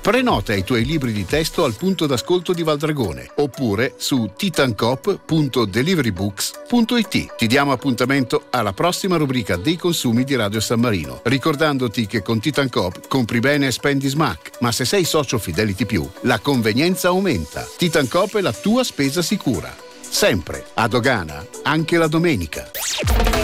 Prenota i tuoi libri di testo al punto d'ascolto di Valdragone oppure su titancop.deliverybooks.it. Ti diamo appuntamento alla prossima rubrica dei consumi di Radio San Marino, ricordandoti che con Titancop compri bene e spendi smack, ma se sei socio Fidelity Più, la convenienza aumenta. Titancop è la tua spesa sicura. Sempre a dogana, anche la domenica.